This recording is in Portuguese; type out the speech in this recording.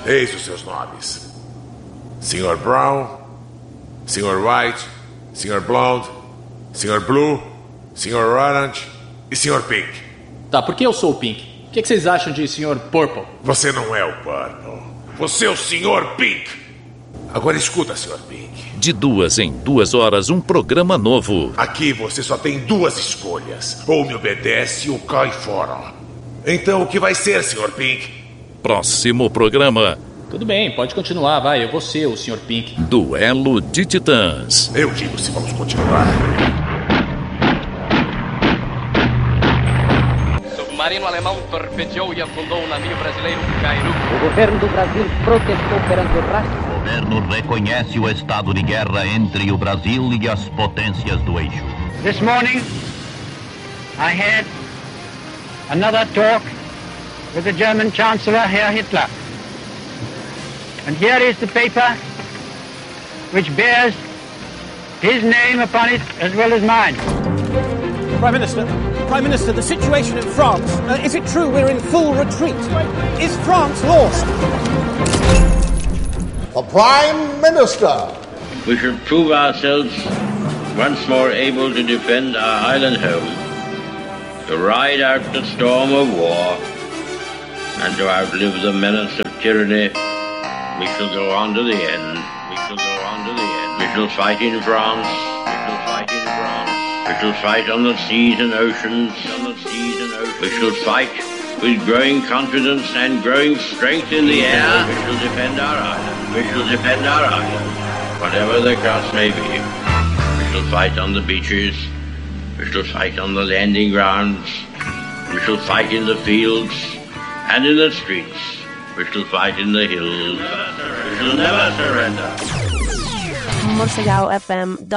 Eis os seus nomes: Sr. Brown, Sr. White, Sr. Blonde, Sr. Blue, Sr. Orange e Sr. Pink. Tá, por que eu sou o Pink? O que vocês acham de Sr. Purple? Você não é o Purple. Você é o Sr. Pink. Agora escuta, Sr. Pink. De 2 em 2 horas, um programa novo. Aqui você só tem 2 escolhas. Ou me obedece ou cai fora. Então o que vai ser, Sr. Pink? Próximo programa. Tudo bem, pode continuar, vai. Eu vou ser o Sr. Pink. Duelo de Titãs. Eu digo se vamos continuar. Submarino alemão torpedeou e afundou um navio brasileiro Cairu. O governo do Brasil protestou perante o rastro. O governo reconhece o estado de guerra entre o Brasil e as potências do eixo. This morning, I had another talk with the German Chancellor, Herr Hitler. And here is the paper which bears his name upon it as well as mine. Prime Minister, the situation in France, is it true we're in full retreat? Is France lost? The Prime Minister. We should prove ourselves once more able to defend our island home, to ride out the storm of war, and to outlive the menace of tyranny. We shall go on to the end. We shall go on to the end. We shall fight in France. We shall fight in France. We shall fight on the seas and oceans. On the seas and oceans. We shall fight with growing confidence and growing strength in the air. We shall defend our island. We shall defend our island, whatever the cost may be. We shall fight on the beaches. We shall fight on the landing grounds. We shall fight in the fields and in the streets. We shall fight in the hills. We shall never surrender. morsegaofm.com